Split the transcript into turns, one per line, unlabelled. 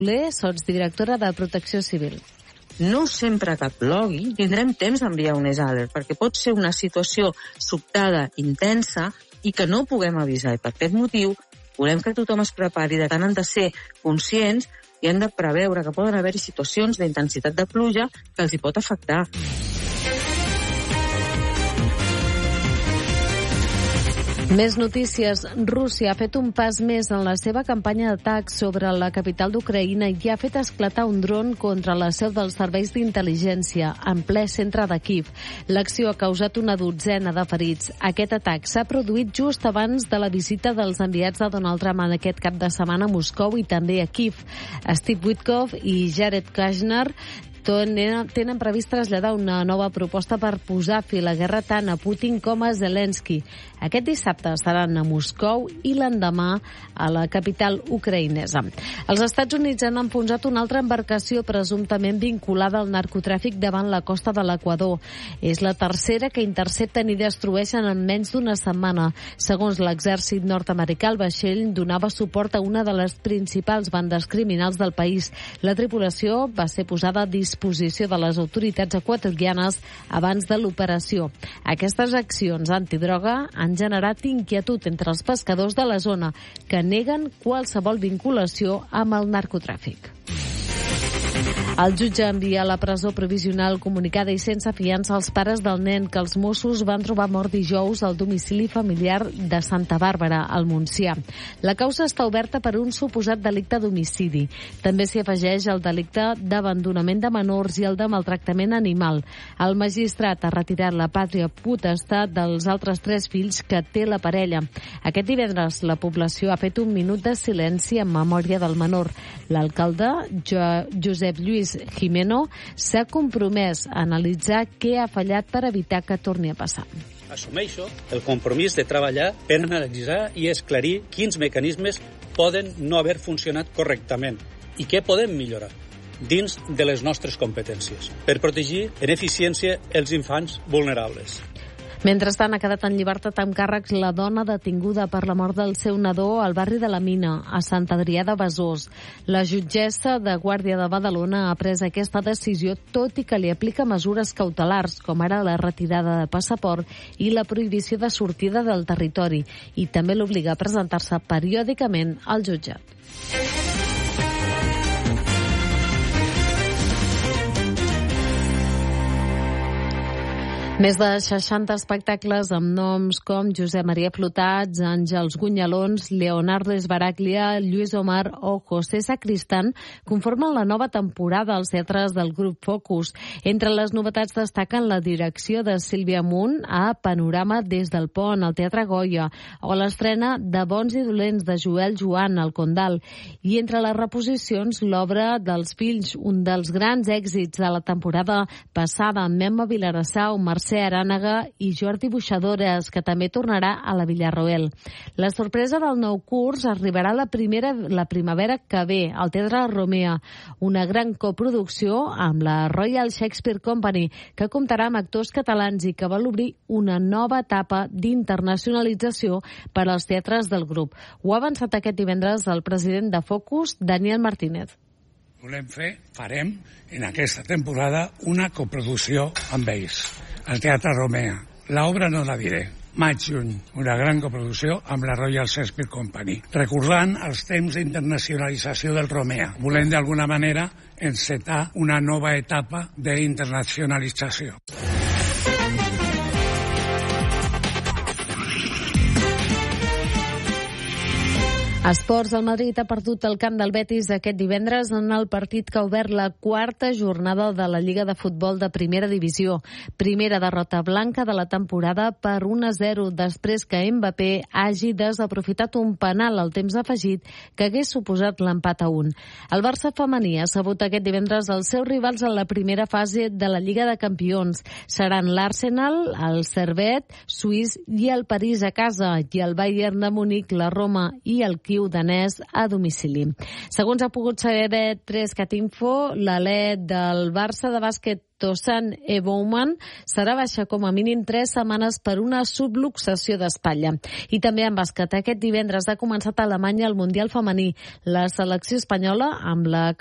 sotsdirectora de Protecció Civil.
No sempre que plogui tindrem temps d'enviar un alert, perquè pot ser una situació sobtada, intensa, i que no puguem avisar. I per aquest motiu volem que tothom es prepari, de tant han de ser conscients i han de preveure que poden haver-hi situacions d'intensitat de pluja que els hi pot afectar.
Més notícies. Rússia ha fet un pas més en la seva campanya d'atacs sobre la capital d'Ucraïna i ha fet esclatar un dron contra la seu dels serveis d'intel·ligència en ple centre de Kíev. L'acció ha causat una dotzena de ferits. Aquest atac s'ha produït just abans de la visita dels enviats de Donald Trump en aquest cap de setmana a Moscou i també a Kíev. Steve Witkoff i Jared Kushner tenen previst traslladar una nova proposta per posar fi a la guerra tant a Putin com a Zelensky. Aquest dissabte estaran a Moscou i l'endemà a la capital ucraïnesa. Els Estats Units han enfonsat una altra embarcació presumptament vinculada al narcotràfic davant la costa de l'Equador. És la tercera que intercepten i destrueixen en menys d'una setmana. Segons l'exèrcit nord-americà, el vaixell donava suport a una de les principals bandes criminals del país. La tripulació va ser posada a disposició de les autoritats equatorianes abans de l'operació. Aquestes accions antidroga han generat inquietud entre els pescadors de la zona, que neguen qualsevol vinculació amb el narcotràfic. El jutge envia a la presó provisional comunicada i sense fiança als pares del nen que els Mossos van trobar mort dijous al domicili familiar de Santa Bàrbara, al Montsià. La causa està oberta per un suposat delicte d'homicidi. També s'hi afegeix el delicte d'abandonament de menors i el de maltractament animal. El magistrat ha retirat la pàtria potestat dels altres 3 fills que té la parella. Aquest divendres la població ha fet un minut de silenci en memòria del menor. L'alcalde, Josep Lluís Jimeno, s'ha compromès a analitzar què ha fallat per evitar que torni a passar.
Assumeixo el compromís de treballar per analitzar i esclarir quins mecanismes poden no haver funcionat correctament i què podem millorar dins de les nostres competències per protegir en eficiència els infants vulnerables.
Mentrestant, ha quedat en llibertat amb càrrecs la dona detinguda per la mort del seu nadó al barri de la Mina, a Sant Adrià de Besòs. La jutgessa de Guàrdia de Badalona ha pres aquesta decisió, tot i que li aplica mesures cautelars, com ara la retirada de passaport i la prohibició de sortida del territori, i també l'obliga a presentar-se periòdicament al jutjat. Més de 60 espectacles amb noms com Josep Maria Flotats, Àngels Gunyalons, Leonardo Esbaraglia, Lluís Omar o José Sacristán conformen la nova temporada als teatres del grup Focus. Entre les novetats destaquen la direcció de Sílvia Munt a Panorama des del Pont, al Teatre Goya, o l'estrena de Bons i dolents de Joel Joan, al Condal. I entre les reposicions, l'obra dels fills, un dels grans èxits de la temporada passada, amb Memma Vilarassau, Mercè Arànega i Jordi Buixadores, que també tornarà a la Villarroel. La sorpresa del nou curs arribarà la primavera que ve al Teatre Romea, una gran coproducció amb la Royal Shakespeare Company, que comptarà amb actors catalans i que vol obrir una nova etapa d'internacionalització per als teatres del grup. Ho ha avançat aquest divendres el president de Focus, Daniel Martínez.
Farem en aquesta temporada una coproducció amb ells, al Teatre Romea. L'obra no la diré. Maig-juny, una gran coproducció amb la Royal Shakespeare Company, recordant els temps d'internacionalització del Romea. Volem d'alguna manera encetar una nova etapa d'internacionalització.
Esports, el Madrid ha perdut el camp del Betis aquest divendres en el partit que ha obert la 4a jornada de la Lliga de Futbol de Primera Divisió. Primera derrota blanca de la temporada per 1-0 després que Mbappé hagi desaprofitat un penal al temps afegit que hagués suposat l'empat a 1. El Barça femení ha sabut aquest divendres els seus rivals en la primera fase de la Lliga de Campions. Seran l'Arsenal, el Servette, Suís i el París a casa, i el Bayern de Múnich, la Roma i el danès a domicili. Segons ha pogut saber 3CatInfo, l'alè del Barça de bàsquet Tosan Ebouman serà baixa com a mínim 3 setmanes per una subluxació d'espatlla. I també en bàsquet, aquest divendres ha començat a Alemanya el Mundial femení. La selecció espanyola, amb la